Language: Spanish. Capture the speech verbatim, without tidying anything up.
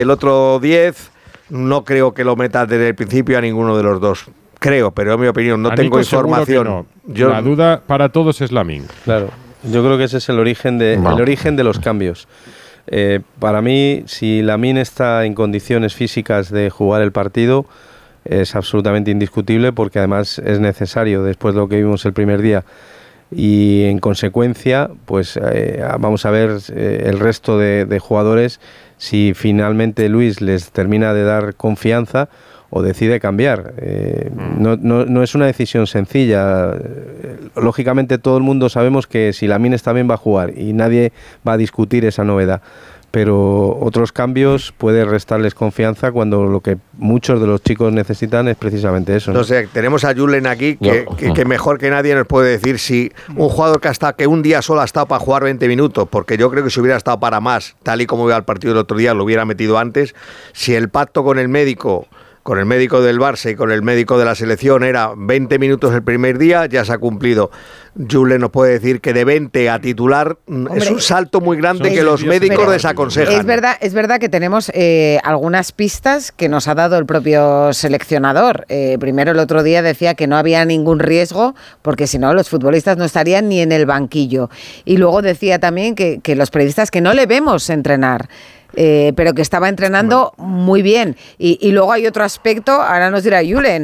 el otro diez, no creo que lo meta desde el principio a ninguno de los dos. Creo, pero en mi opinión, no a tengo Nico información. No. Yo, la duda para todos es Lamine. Claro, yo creo que ese es el origen de, no. el origen de los cambios. Eh, para mí, si Lamine está en condiciones físicas de jugar el partido, es absolutamente indiscutible, porque además es necesario después de lo que vimos el primer día. Y en consecuencia, pues eh, vamos a ver eh, el resto de, de jugadores si finalmente Luis les termina de dar confianza o decide cambiar. Eh, no, no, no es una decisión sencilla. Lógicamente todo el mundo sabemos que si Lamine está bien va a jugar y nadie va a discutir esa novedad. Pero otros cambios puede restarles confianza cuando lo que muchos de los chicos necesitan es precisamente eso, ¿no? No sé, tenemos a Julen aquí que, Yo, que, que mejor que nadie nos puede decir si un jugador que hasta que un día solo ha estado para jugar veinte minutos, porque yo creo que si hubiera estado para más, tal y como iba el partido el otro día, lo hubiera metido antes. Si el pacto con el médico, con el médico del Barça y con el médico de la selección era veinte minutos el primer día, ya se ha cumplido. Julen nos puede decir que de veinte a titular Hombre, es un salto muy grande que los médicos desaconsejan. Es verdad, es verdad que tenemos eh, algunas pistas que nos ha dado el propio seleccionador. Eh, primero, el otro día decía que no había ningún riesgo porque si no los futbolistas no estarían ni en el banquillo. Y luego decía también que, que los periodistas que no le vemos entrenar. Eh, pero que estaba entrenando muy bien. Y, y luego hay otro aspecto, ahora nos dirá Julen,